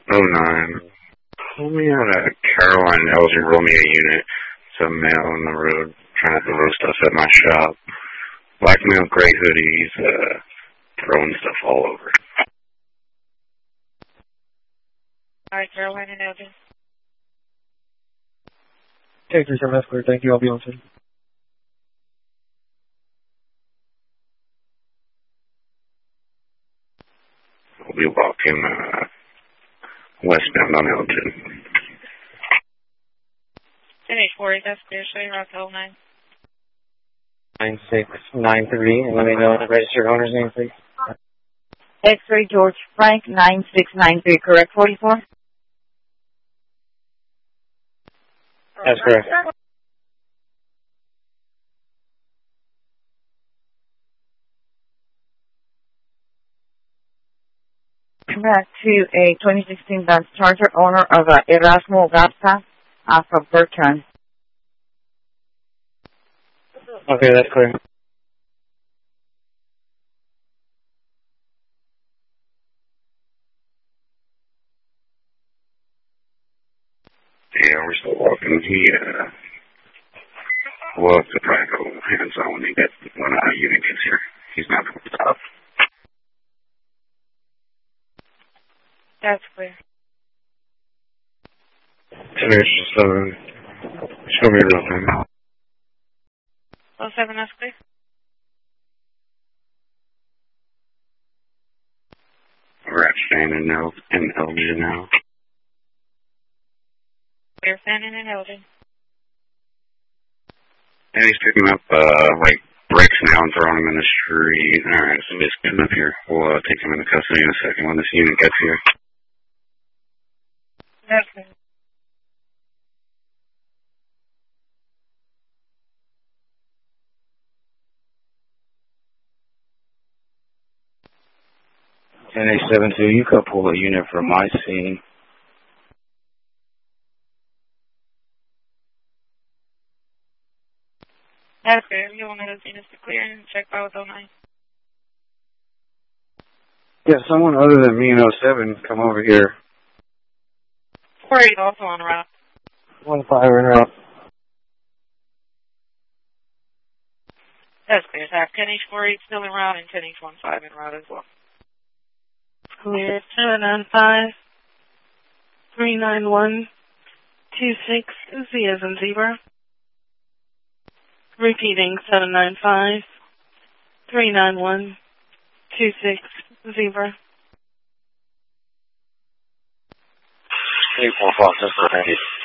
Oh 09. Pull me out of Caroline Elgin, roll me a unit. Some male on the road trying to throw stuff at my shop. Black male, gray hoodies, throwing stuff all over. Alright, Caroline and Elgin. Okay, 37, that's clear. Thank you. I'll be on scene. We'll be walking westbound on Elgin. 10-8-4, that's clear. Show you route to 09. 9693, and let me know the registered owner's name, please. X-ray George Frank 9693, correct 44? That's correct. Correct to a 2016 Dodge Charger, owner of Erasmo Garza from Bertrand. Okay, that's clear. Yeah, we're still walking. We'll have to probably go hands-on when our unit gets here. He's not going to stop. That's clear. 10-7. Show me real time. 07, that's clear. We're at Shannon now, in Elgin now. We're standing in Elgin. And he's picking up, bricks now and throwing them in the street. Alright, so just getting up here. We'll take him into custody in a second when this unit gets here. That's clear. NA72, you could pull a unit from my scene. That's clear. You want those units to clear and check by with 09. Yeah, someone other than me in 07 come over here. 48 also on route. 15 en route. That's clear. Zach, 10-H-48 still en route and 10-H-15 en route as well. Clear. 795 391 26 Z as in zebra. Repeating 795 391 26 zebra. 845, that's right.